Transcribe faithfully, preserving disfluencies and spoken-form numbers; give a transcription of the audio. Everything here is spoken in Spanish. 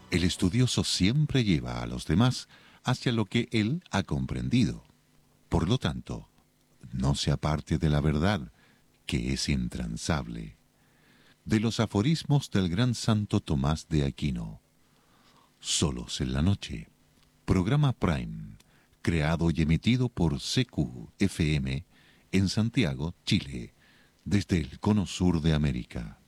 El estudioso siempre lleva a los demás hacia lo que él ha comprendido. Por lo tanto, no se aparte de la verdad, que es intransable. De los aforismos del gran santo Tomás de Aquino. Solos en la noche. Programa Prime, creado y emitido por C Q F M en Santiago, Chile, desde el cono sur de América.